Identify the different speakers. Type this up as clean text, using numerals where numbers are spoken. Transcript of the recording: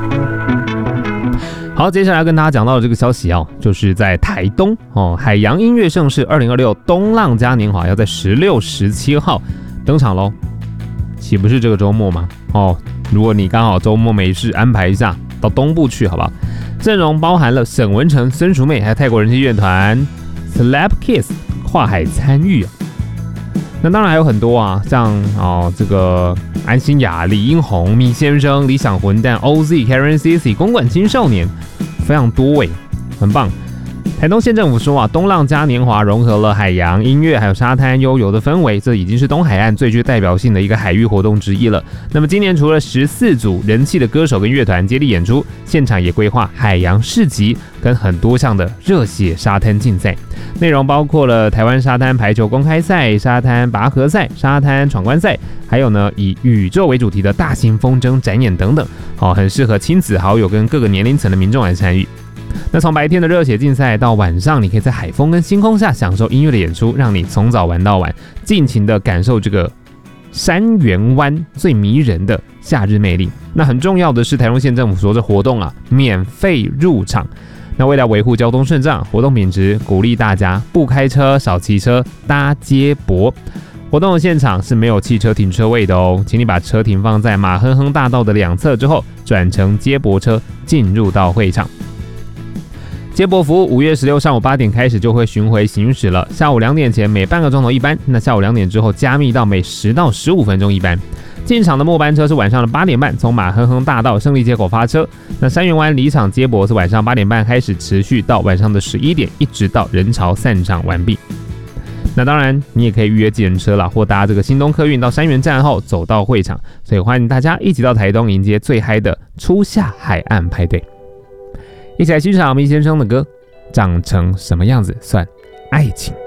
Speaker 1: 好，接下来要跟大家讲到的这个消息就是在台东海洋音乐盛事2026东浪嘉年华要在16、17号登场咯，岂不是这个周末吗？如果你刚好周末没事，安排一下到东部去好不好？阵容包含了沈文成、孙淑妹，还有泰国人气乐团 Slap Kiss 跨海参与那当然还有很多像这个安心雅、李英宏、米先生、理想混蛋、OZ、Karen CC、公馆青少年，非常多很棒。台东县政府说东浪嘉年华融合了海洋音乐还有沙滩悠游的氛围，这已经是东海岸最具代表性的一个海域活动之一了。那么今年除了14组人气的歌手跟乐团接力演出，现场也规划海洋市集跟很多项的热血沙滩竞赛，内容包括了台湾沙滩排球公开赛、沙滩拔河赛、沙滩闯关赛，还有呢以宇宙为主题的大型风筝展演等等，很适合亲子好友跟各个年龄层的民众来参与。那从白天的热血竞赛到晚上，你可以在海风跟星空下享受音乐的演出，让你从早玩到晚，尽情的感受这个山园湾最迷人的夏日魅力。那很重要的是，台东县政府说这活动免费入场。那为了维护交通顺畅、活动品质，鼓励大家不开车、少骑车、搭接驳。活动的现场是没有汽车停车位的请你把车停放在马亨亨大道的两侧之后，转乘接驳车进入到会场。接驳服务5月16上午8点开始就会巡回行驶了，下午2点前每半个钟头一班，那下午2点之后加密到每10到15分钟一班。进场的末班车是晚上的8点半，从马亨亨大道胜利街口发车。那山园湾离场接驳是晚上8点半开始，持续到晚上的11点，一直到人潮散场完毕。那当然，你也可以预约计程车啦，或搭这个新东客运到山园站后走到会场。所以欢迎大家一起到台东迎接最嗨的初夏海岸派对。一起来欣赏米先生的歌，长成什么样子算爱情？